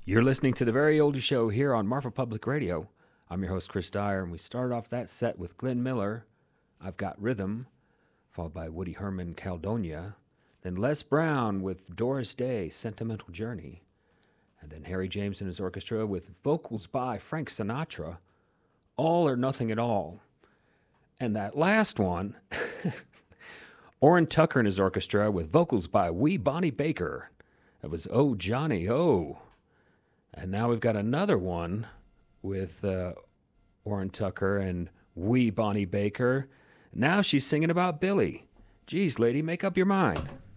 You're listening to The Very Oldie Show here on Marfa Public Radio. I'm your host, Chris Dyer, and we started off that set with Glenn Miller, I've Got Rhythm, followed by Woody Herman, Caledonia, then Les Brown with Doris Day, Sentimental Journey, and then Harry James and his orchestra with vocals by Frank Sinatra, All or Nothing at All. And that last one, Orrin Tucker and his orchestra with vocals by Wee Bonnie Baker. That was Oh Johnny Oh. And now we've got another one with Orrin Tucker and Wee Bonnie Baker. Now she's singing about Billy. Geez, lady, make up your mind.